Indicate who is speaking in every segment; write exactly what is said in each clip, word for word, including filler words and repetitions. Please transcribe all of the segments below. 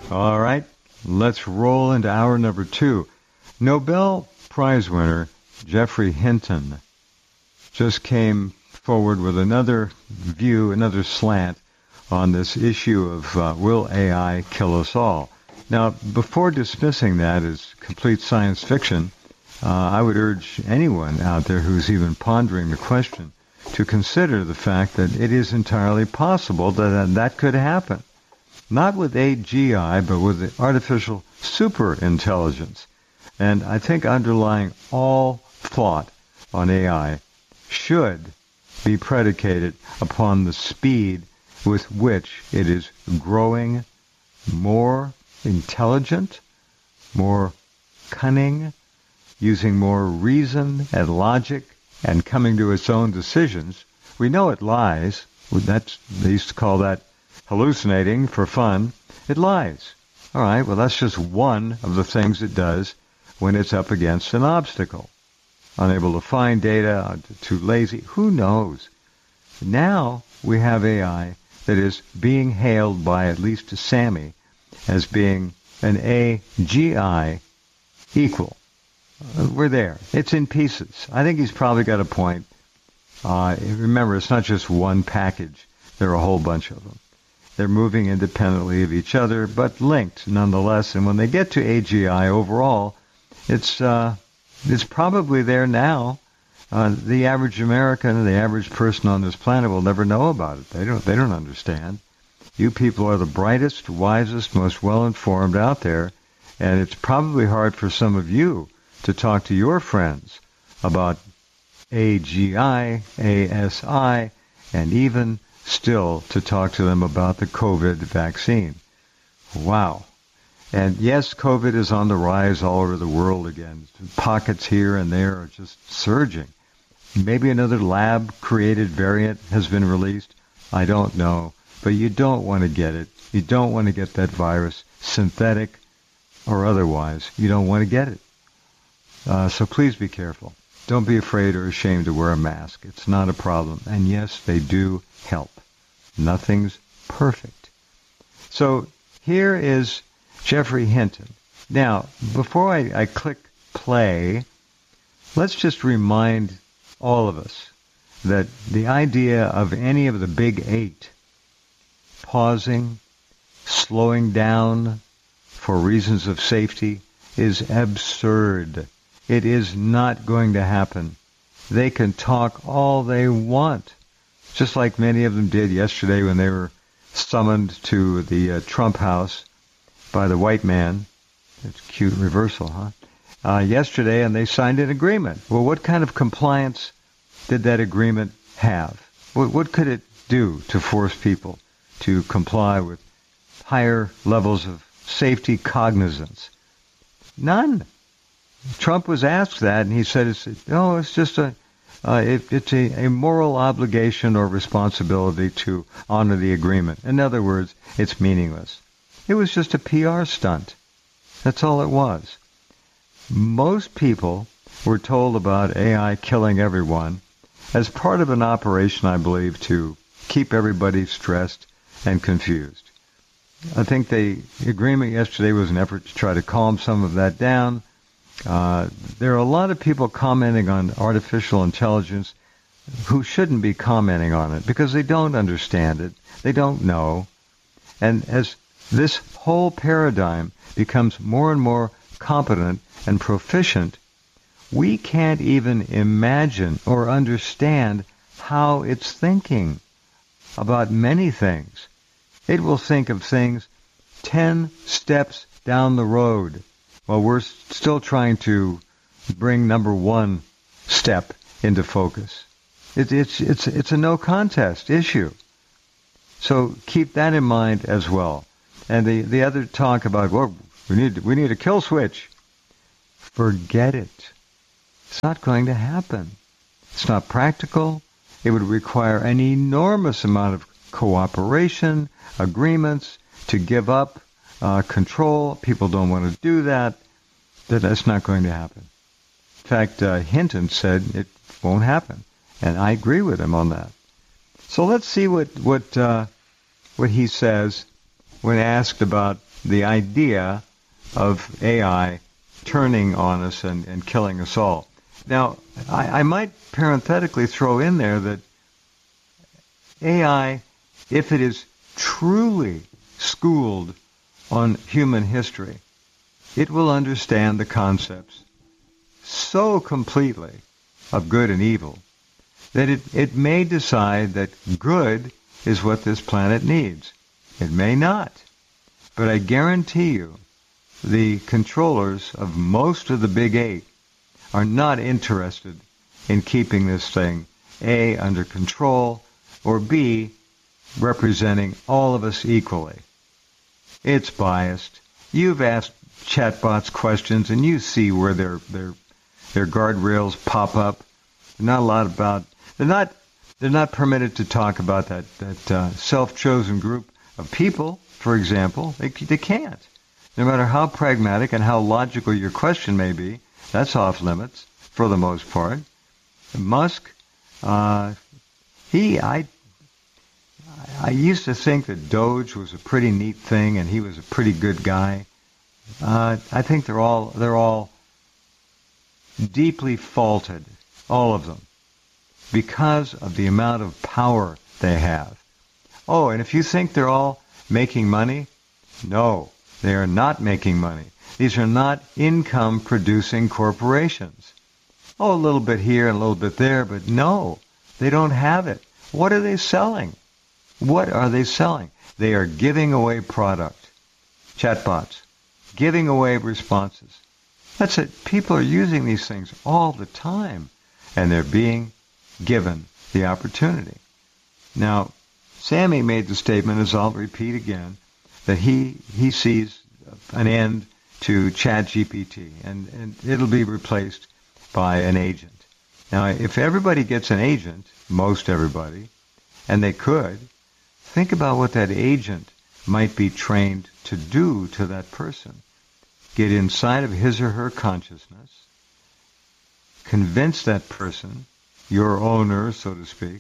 Speaker 1: All right, let's roll into hour number two. Nobel Prize winner Geoffrey Hinton just came forward with another view, another slant on this issue of uh, will A I kill us all? Now, before dismissing that as complete science fiction, uh, I would urge anyone out there who's even pondering the question to consider the fact that it is entirely possible that that could happen. Not with A G I, but with the artificial superintelligence. And I think underlying all thought on A I should be predicated upon the speed with which it is growing more intelligent, more cunning, using more reason and logic, and coming to its own decisions. We know it lies. That's, they used to call that hallucinating for fun. It lies. All right, well, that's just one of the things it does when it's up against an obstacle. Unable to find data, too lazy, who knows? Now we have A I that is being hailed by at least Sammy as being an A G I equal. Uh, we're there. It's in pieces. I think he's probably got a point. Uh, remember, it's not just one package. There are a whole bunch of them. They're moving independently of each other, but linked nonetheless. And when they get to A G I overall, it's uh, it's probably there now. Uh, the average American, the average person on this planet will never know about it. They don't. They don't understand. You people are the brightest, wisest, most well-informed out there, and it's probably hard for some of you to talk to your friends about A G I, A S I, and even still to talk to them about the COVID vaccine. Wow. And yes, COVID is on the rise all over the world again. Pockets here and there are just surging. Maybe another lab-created variant has been released. I don't know. But you don't want to get it. You don't want to get that virus, synthetic or otherwise. You don't want to get it. Uh, so please be careful. Don't be afraid or ashamed to wear a mask. It's not a problem. And yes, they do help. Nothing's perfect. So here is Geoffrey Hinton. Now, before I, I click play, let's just remind all of us that the idea of any of the big eight pausing, slowing down for reasons of safety is absurd. It is not going to happen. They can talk all they want, just like many of them did yesterday when they were summoned to the uh, Trump house by the white man. It's a cute reversal, huh? Uh, yesterday, and they signed an agreement. Well, what kind of compliance did that agreement have? What, what could it do to force people to comply with higher levels of safety cognizance? None. Trump was asked that, and he said, it's, "No, it's just a, uh, it, it's a, a moral obligation or responsibility to honor the agreement." In other words, it's meaningless. It was just a P R stunt. That's all it was. Most people were told about A I killing everyone as part of an operation, I believe, to keep everybody stressed and confused. I think the agreement yesterday was an effort to try to calm some of that down. Uh, there are a lot of people commenting on artificial intelligence who shouldn't be commenting on it because they don't understand it. They don't know. And as this whole paradigm becomes more and more competent and proficient, we can't even imagine or understand how it's thinking about many things. It will think of things ten steps down the road while we're still trying to bring number one step into focus. It, it's, it's, it's a no contest issue. So keep that in mind as well. And the, the other talk about, well, we need, we need a kill switch. Forget it. It's not going to happen. It's not practical. It would require an enormous amount of cooperation, agreements, to give up uh, control. People don't want to do that. That That's not going to happen. In fact, uh, Hinton said it won't happen. And I agree with him on that. So let's see what what uh, what he says when asked about the idea of A I turning on us and, and killing us all. Now, I, I might parenthetically throw in there that A I, if it is truly schooled on human history, it will understand the concepts so completely of good and evil that it, it may decide that good is what this planet needs. It may not. But I guarantee you, the controllers of most of the big eight are not interested in keeping this thing, A, under control, or B, representing all of us equally. It's biased. You've asked chatbots questions, and you see where their their their guardrails pop up. Not a lot about. They're not. They're not permitted to talk about that that uh, self-chosen group of people. For example, they they can't. No matter how pragmatic and how logical your question may be, that's off limits for the most part. Musk, uh, he, I, I used to think that Doge was a pretty neat thing, and he was a pretty good guy. Uh, I think they're all they're all deeply faulted, all of them, because of the amount of power they have. Oh, and if you think they're all making money, no, they are not making money. These are not income-producing corporations. Oh, a little bit here and a little bit there, but no, they don't have it. What are they selling? What are they selling? They are giving away product. Chatbots. Giving away responses. That's it. People are using these things all the time, and they're being given the opportunity. Now, Sammy made the statement, as I'll repeat again, that he, he sees an end to ChatGPT, and, and it'll be replaced by an agent. Now, if everybody gets an agent, most everybody, and they could, think about what that agent might be trained to do to that person. Get inside of his or her consciousness, convince that person, your owner, so to speak,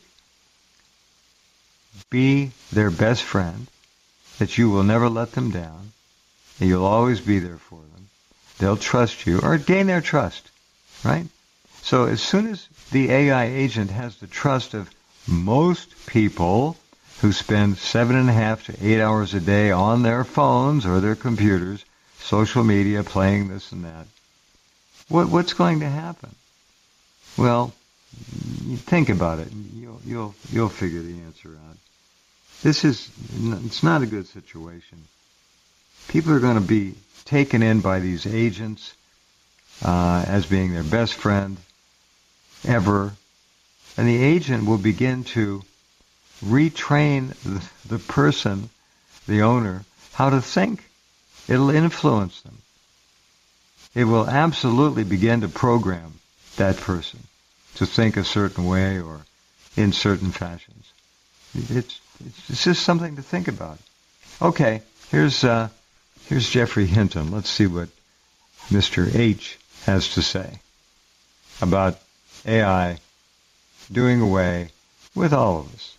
Speaker 1: be their best friend, that you will never let them down, and you'll always be there for them. They'll trust you, or gain their trust, right? So as soon as the A I agent has the trust of most people who spend seven and a half to eight hours a day on their phones or their computers, social media, playing this and that, what, what's going to happen? Well, you think about it. You'll, you'll, you'll figure the answer out. This is, it's not a good situation. People are going to be taken in by these agents uh, as being their best friend ever. And the agent will begin to retrain the, the person, the owner, how to think. It'll influence them. It will absolutely begin to program that person to think a certain way or in certain fashions. It's, it's, it's just something to think about. Okay, here's uh, here's Geoffrey Hinton. Let's see what Mister H has to say about A I doing away with all of us.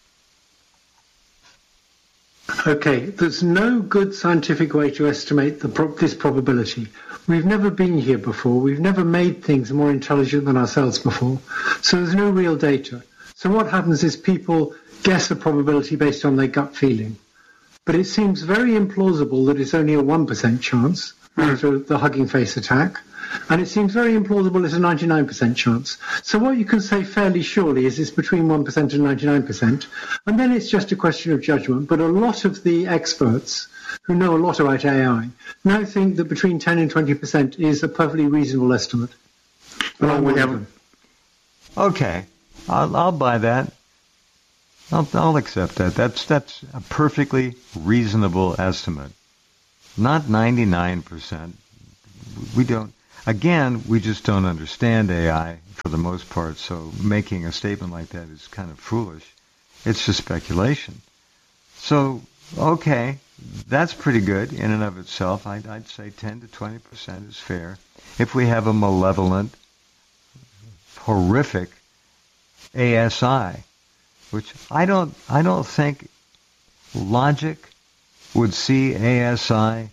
Speaker 2: Okay, there's no good scientific way to estimate the pro- this probability. We've never been here before. We've never made things more intelligent than ourselves before. So there's no real data. So what happens is people guess a probability based on their gut feeling. But it seems very implausible that it's only a one percent chance after the Hugging Face attack. And it seems very implausible it's a ninety-nine percent chance. So what you can say fairly surely is it's between one percent and ninety-nine percent. And then it's just a question of judgment. But a lot of the experts who know a lot about A I now think that between ten and twenty percent is a perfectly reasonable estimate.
Speaker 1: Well, we have... Okay, I'll, I'll buy that. I'll, I'll accept that. That's, that's a perfectly reasonable estimate. Not ninety-nine percent. We don't... Again, we just don't understand A I for the most part, so making a statement like that is kind of foolish. It's just speculation. So, okay, that's pretty good in and of itself. I'd, I'd say ten to twenty percent is fair. If we have a malevolent, horrific A S I, which I don't, I don't think logic would see A S I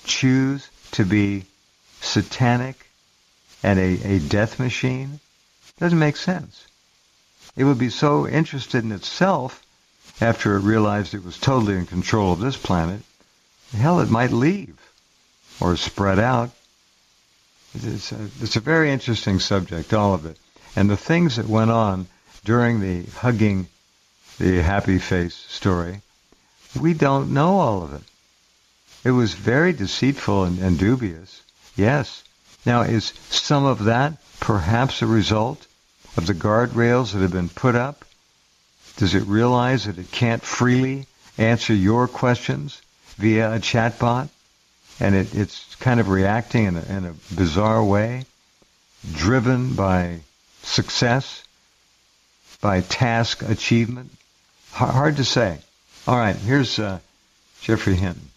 Speaker 1: choose to be satanic and a, a death machine? Doesn't make sense. It would be so interested in itself after it realized it was totally in control of this planet. Hell, it might leave or spread out. It's a, it's a very interesting subject, all of it. And the things that went on during the hugging the happy face story, we don't know all of it. It was very deceitful and, and dubious, yes. Now, is some of that perhaps a result of the guardrails that have been put up? Does it realize that it can't freely answer your questions via a chatbot? And it, it's kind of reacting in a, in a bizarre way, driven by success, by task achievement? H- hard to say. All right, here's uh, Geoffrey Hinton.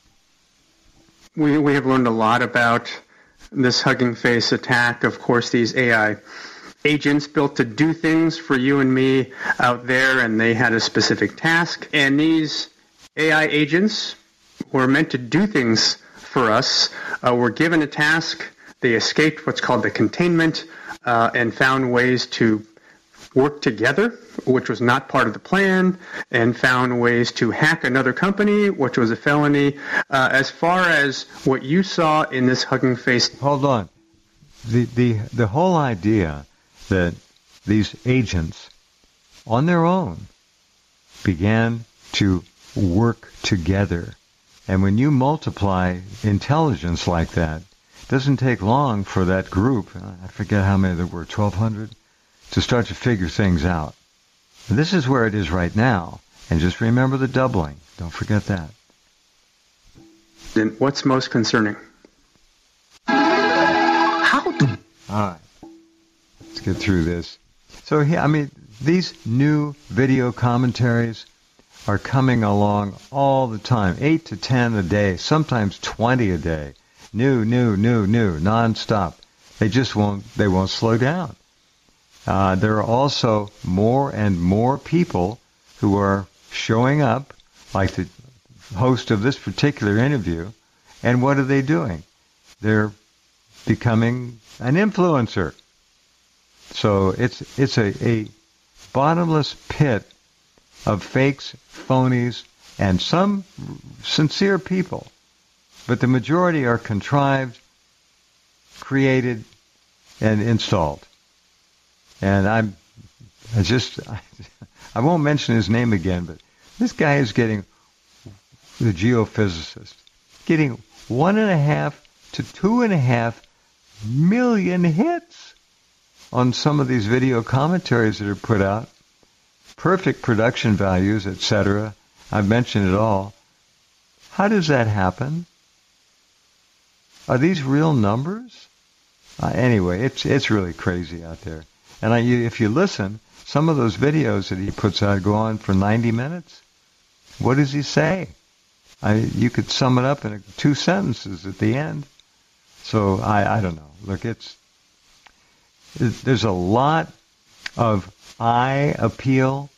Speaker 3: We, we have learned a lot about this Hugging Face attack. Of course, these A I agents built to do things for you and me out there, and they had a specific task. And these A I agents were meant to do things for us, uh, were given a task. They escaped what's called the containment uh, and found ways to work together, which was not part of the plan, and found ways to hack another company, which was a felony. Uh, as far as what you saw in this Hugging Face...
Speaker 1: Hold on. The, the, the whole idea that these agents, on their own, began to work together. And when you multiply intelligence like that, it doesn't take long for that group, I forget how many there were, twelve hundred, to start to figure things out. And this is where it is right now. And just remember the doubling. Don't forget that.
Speaker 3: Then what's most concerning? How?
Speaker 1: All right. Let's get through this. So, yeah, I mean, these new video commentaries are coming along all the time, eight to ten a day, sometimes twenty a day. New, new, new, new, nonstop. They just won't, they won't slow down. Uh, there are also more and more people who are showing up, like the host of this particular interview, and what are they doing? They're becoming an influencer. So it's it's a, a bottomless pit of fakes, phonies, and some sincere people. But the majority are contrived, created, and installed. And I'm I just, I, I won't mention his name again, but this guy is getting, the geophysicist, getting one and a half to two and a half million hits on some of these video commentaries that are put out. Perfect production values, et cetera. I've mentioned it all. How does that happen? Are these real numbers? Uh, anyway, it's it's really crazy out there. And I, you, if you listen, some of those videos that he puts out go on for ninety minutes. What does he say? I, you could sum it up in two sentences at the end. So I, I don't know. Look, it's it, there's a lot of eye appeal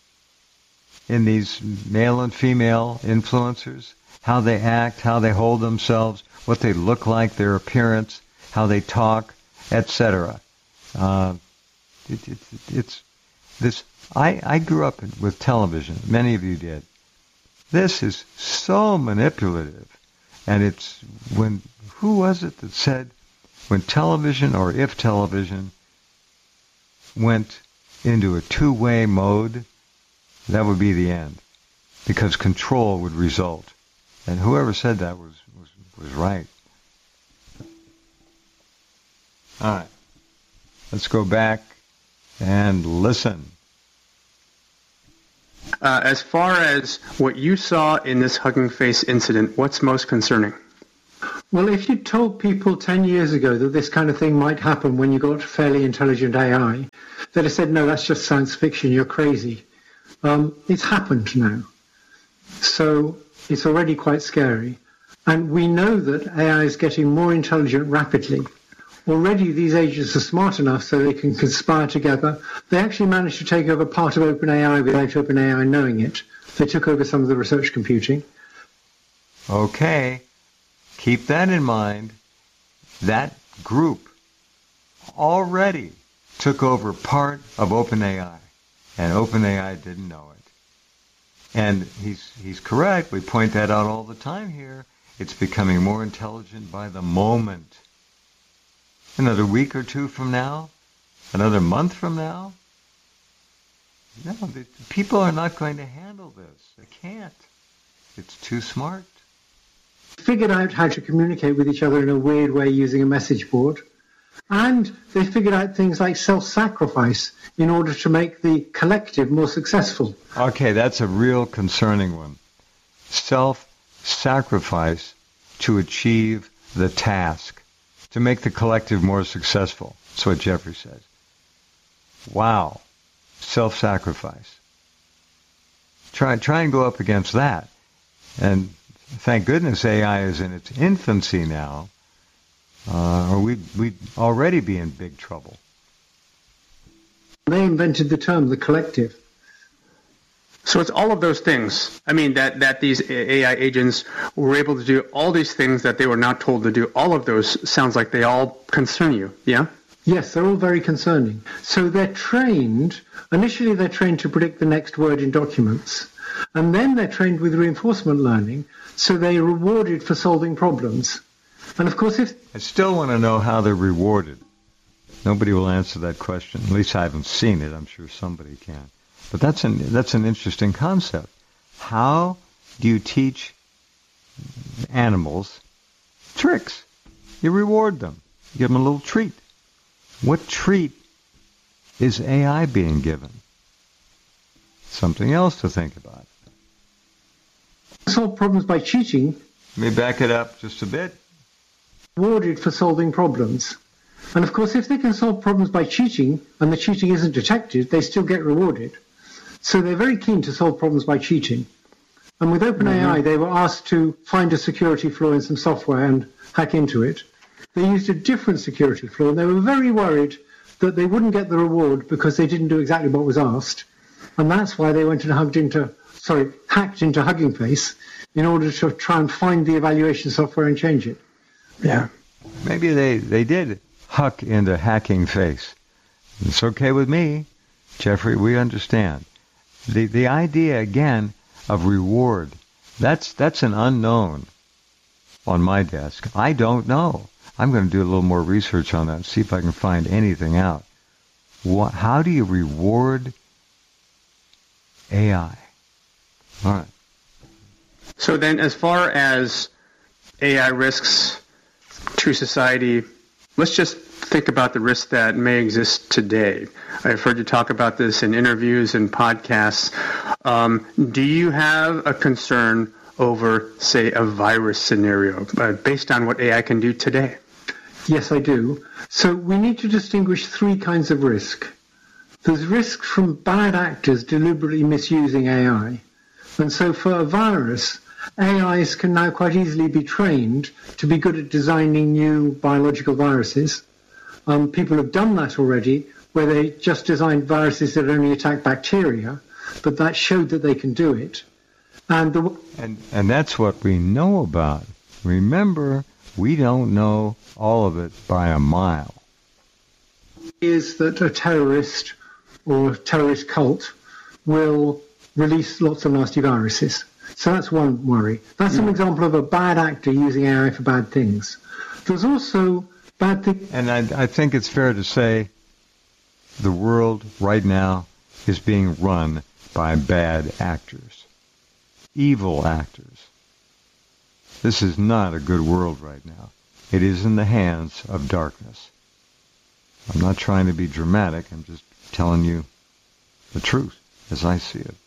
Speaker 1: in these male and female influencers, how they act, how they hold themselves, what they look like, their appearance, how they talk, et cetera. Uh, it, it, it's this. I, I grew up with television. Many of you did. This is so manipulative, and it's when who was it that said when television or if television went into a two-way mode, that would be the end, because control would result. And whoever said that was was, was right. All right, let's go back and listen.
Speaker 3: Uh, as far as what you saw in this Hugging Face incident, what's most concerning?
Speaker 2: Well, if you told people ten years ago that this kind of thing might happen when you got fairly intelligent A I, they'd have said, no, that's just science fiction, you're crazy. Um, it's happened now. So it's already quite scary. And we know that A I is getting more intelligent rapidly. Already these agents are smart enough so they can conspire together. They actually managed to take over part of OpenAI without OpenAI knowing it. They took over some of the research computing.
Speaker 1: Okay. keep that in mind. That group already took over part of OpenAI, and OpenAI didn't know it. And he's he's correct. We point that out all the time here. It's becoming more intelligent by the moment. Another week or two from now, another month from now, no, the, people are not going to handle this. They can't. It's too smart.
Speaker 2: Figured out how to communicate with each other in a weird way using a message board. And they figured out things like self-sacrifice in order to make the collective more successful.
Speaker 1: Okay, that's a real concerning one. Self-sacrifice to achieve the task, to make the collective more successful. That's what Jeffrey says. Wow. Self-sacrifice. Try, try and go up against that. And thank goodness A I is in its infancy now, uh, or we'd, we'd already be in big trouble.
Speaker 2: They invented the term, the collective.
Speaker 3: So it's all of those things. I mean, that, that these A I agents were able to do all these things that they were not told to do. All of those sounds like they all concern you, yeah?
Speaker 2: Yes, they're all very concerning. So they're trained, initially they're trained to predict the next word in documents. And then they're trained with reinforcement learning, so they're rewarded for solving problems. And of course, if...
Speaker 1: I still want to know how they're rewarded. Nobody will answer that question. At least I haven't seen it. I'm sure somebody can. But that's an, that's an interesting concept. How do you teach animals tricks? You reward them. You give them a little treat. What treat is A I being given? Something else to think about.
Speaker 2: Solve problems by cheating.
Speaker 1: Let me back it up just a bit.
Speaker 2: Rewarded for solving problems. And of course, if they can solve problems by cheating, and the cheating isn't detected, they still get rewarded. So they're very keen to solve problems by cheating. And with OpenAI, mm-hmm. they were asked to find a security flaw in some software and hack into it. They used a different security flaw, and they were very worried that they wouldn't get the reward because they didn't do exactly what was asked. And that's why they went and hugged into, sorry, hacked into Hugging Face in order to try and find the evaluation software and change it.
Speaker 3: Yeah.
Speaker 1: Maybe they, they did huck into Hacking Face. It's okay with me, Jeffrey, we understand. The the idea, again, of reward, that's that's an unknown on my desk. I don't know. I'm going to do a little more research on that, see if I can find anything out. What, how do you reward A I? All right.
Speaker 3: So then, as far as A I risks to society, let's just think about the risks that may exist today. I've heard you talk about this in interviews and podcasts. Um, do you have a concern over, say, a virus scenario uh, based on what A I can do today?
Speaker 2: Yes, I do. So we need to distinguish three kinds of risk. There's risk from bad actors deliberately misusing A I. And so for a virus, A Is can now quite easily be trained to be good at designing new biological viruses. Um, people have done that already, where they just designed viruses that only attack bacteria, but that showed that they can do it. And the,
Speaker 1: and, and that's what we know about. Remember, we don't know all of it by a mile.
Speaker 2: Is that a terrorist or a terrorist cult will release lots of nasty viruses. So that's one worry. That's an example of a bad actor using A I for bad things. There's also bad things.
Speaker 1: And I, I think it's fair to say the world right now is being run by bad actors, evil actors. This is not a good world right now. It is in the hands of darkness. I'm not trying to be dramatic. I'm just telling you the truth as I see it.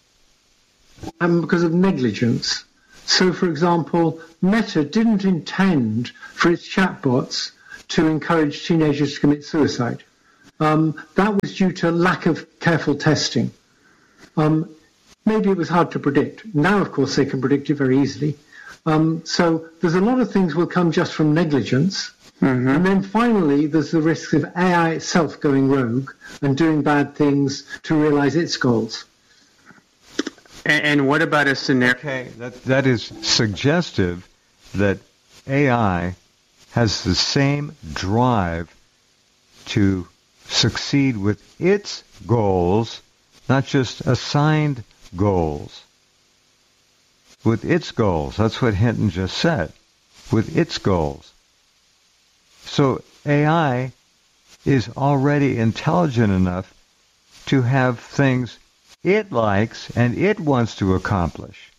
Speaker 2: And because of negligence. So, for example, Meta didn't intend for its chatbots to encourage teenagers to commit suicide. Um, that was due to lack of careful testing. Um, maybe it was hard to predict. Now, of course, they can predict it very easily. Um, so there's a lot of things will come just from negligence. Mm-hmm. And then finally, there's the risk of A I itself going rogue and doing bad things to realize its goals.
Speaker 3: And, and what about a scenario?
Speaker 1: Okay, that, that is suggestive that A I has the same drive to succeed with its goals, not just assigned goals. With its goals. That's what Hinton just said. With its goals. So A I is already intelligent enough to have things it likes and it wants to accomplish.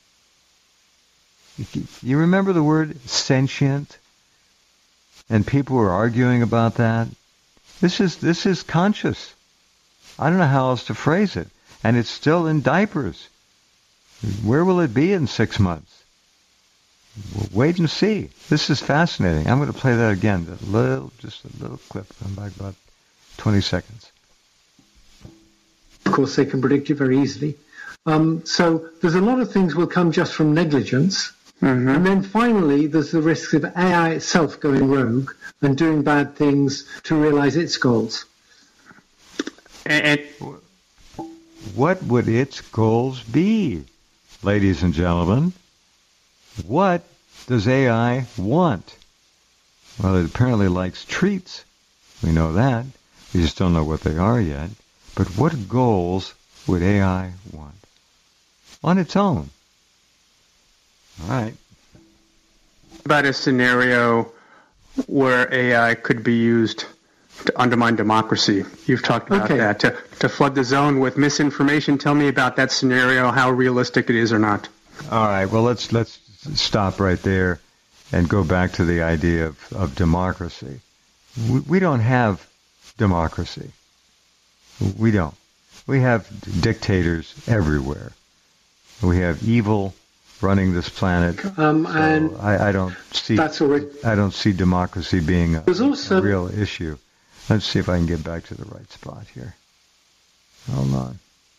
Speaker 1: You remember the word sentient? And people were arguing about that. This is this is conscious. I don't know how else to phrase it. And it's still in diapers. Where will it be in six months? We'll wait and see. This is fascinating. I'm going to play that again. A little, just a little clip. I'm back about twenty seconds.
Speaker 2: Of course, they can predict it very easily. Um, so there's a lot of things will come just from negligence. Mm-hmm. And then finally, there's the risk of A I itself going rogue and doing bad things to realize its goals.
Speaker 3: And
Speaker 1: what would its goals be, ladies and gentlemen? What does A I want? Well, it apparently likes treats. We know that. We just don't know what they are yet. But what goals would A I want? On its own. All right.
Speaker 3: About a scenario where A I could be used to undermine democracy. You've talked about
Speaker 2: okay.
Speaker 3: that. To, to flood the zone with misinformation. Tell me about that scenario, how realistic it is or not.
Speaker 1: All right. Well, let's let's stop right there and go back to the idea of, of democracy. We, we don't have democracy. We don't. We have dictators everywhere. We have evil running this planet.
Speaker 2: Um,
Speaker 1: so
Speaker 2: and
Speaker 1: I, I don't see.
Speaker 2: That's already,
Speaker 1: I don't see democracy being a,
Speaker 2: also,
Speaker 1: a real issue. Let's see if I can get back to the right spot here. Hold on.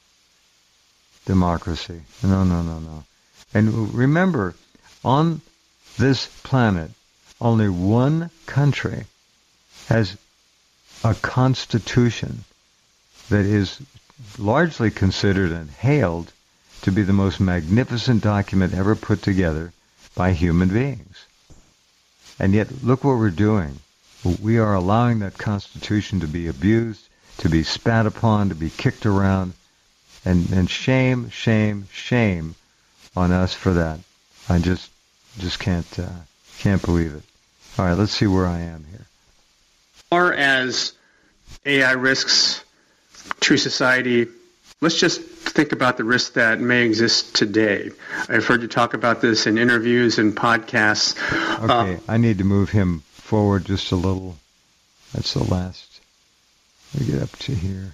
Speaker 1: Democracy. No, no, no, no. And remember, on this planet, only one country has a constitution that is largely considered and hailed to be the most magnificent document ever put together by human beings. And yet, look what we're doing. We are allowing that Constitution to be abused, to be spat upon, to be kicked around, and, and shame, shame, shame on us for that. I just just can't uh, can't believe it. All right, let's see where I am here.
Speaker 3: As far as A I risks to society, let's just think about the risks that may exist today. I've heard you talk about this in interviews and podcasts.
Speaker 1: Okay,
Speaker 3: uh,
Speaker 1: I need to move him forward just a little. That's the last. Let me get up to here.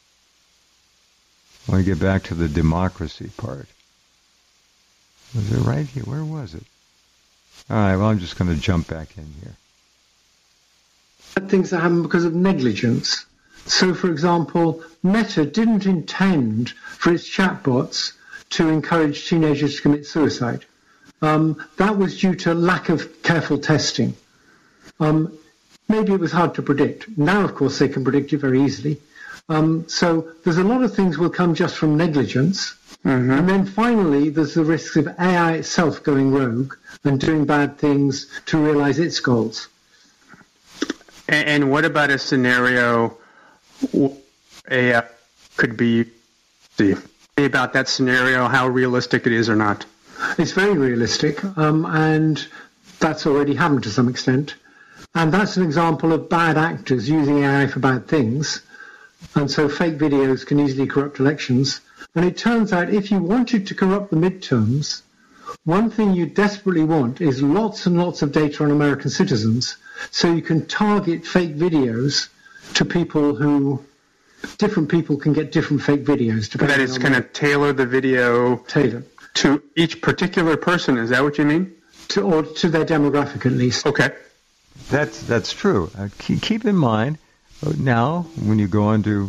Speaker 1: I want to get back to the democracy part. Was it right here? Where was it? All right, well, I'm just going to jump back in here.
Speaker 2: Things that happen because of negligence. So, for example, Meta didn't intend for its chatbots to encourage teenagers to commit suicide. Um, that was due to lack of careful testing. Um, maybe it was hard to predict. Now, of course, they can predict it very easily. Um, so there's a lot of things will come just from negligence. Mm-hmm. And then finally, there's the risk of A I itself going rogue and doing bad things to realize its goals.
Speaker 3: And, and what about a scenario A I could be, see, about that scenario, how realistic it is or not?
Speaker 2: It's very realistic, um, and that's already happened to some extent. And that's an example of bad actors using A I for bad things. And so fake videos can easily corrupt elections. And it turns out if you wanted to corrupt the midterms, one thing you desperately want is lots and lots of data on American citizens, so you can target fake videos to people who, different people can get different fake videos.
Speaker 3: That is kind of tailor the video
Speaker 2: tailor.
Speaker 3: to each particular person. Is that what you mean?
Speaker 2: To, or to their demographic at least.
Speaker 3: Okay.
Speaker 1: That's, that's true. Uh, keep, keep in mind, now, when you go into